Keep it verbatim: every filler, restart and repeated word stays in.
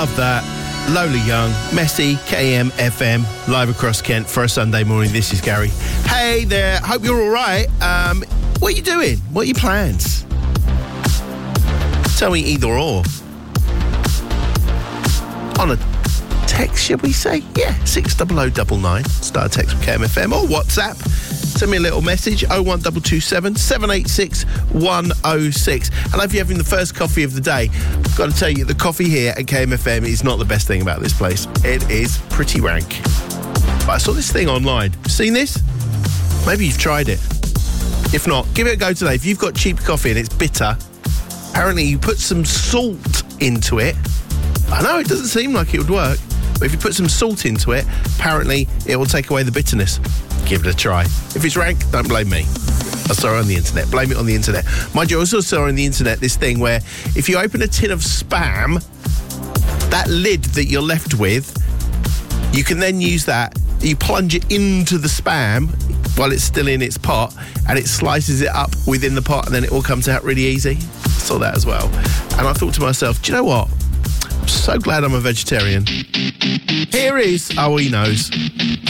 Love that. Lola Young, Messy, K M F M, live across Kent for a Sunday morning. This is Gary. Hey there, hope you're all right. Um, what are you doing? What are your plans? Tell me either or. On a text, should we say? Yeah, six double oh double nine. Start a text with K M F M or WhatsApp. Send me a little message, oh one two two seven, seven eight six, one oh six. And if you're having the first coffee of the day, I've got to tell you, the coffee here at K M F M is not the best thing about this place. It is pretty rank. But I saw this thing online. Seen this? Maybe you've tried it. If not, give it a go today. If you've got cheap coffee and it's bitter, apparently you put some salt into it. I know it doesn't seem like it would work, but if you put some salt into it, apparently it will take away the bitterness. Give it a try. If it's rank, don't blame me. I saw it on the internet. Blame it on the internet. Mind you, I also saw on the internet this thing where if you open a tin of Spam, that lid that you're left with, you can then use that, you plunge it into the Spam while it's still in its pot, and it slices it up within the pot, and then it all comes out really easy. I saw that as well. And I thought to myself, do you know what? I'm so glad I'm a vegetarian. Here is, oh, he knows.